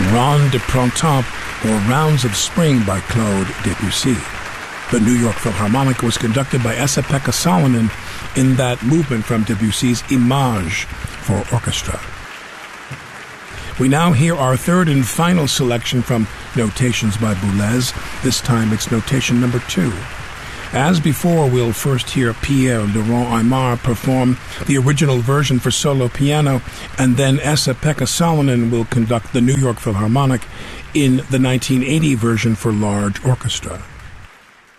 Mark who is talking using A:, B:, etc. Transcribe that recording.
A: Ronde de Printemps, or Rounds of Spring by Claude Debussy. The New York Philharmonic was conducted by Esa-Pekka Salonen in that movement from Debussy's Images for orchestra. We now hear our third and final selection from Notations by Boulez. This time it's notation number 2. As before, we'll first hear Pierre Laurent Aimard perform the original version for solo piano, and then Esa-Pekka Salonen will conduct the New York Philharmonic in the 1980 version for large orchestra.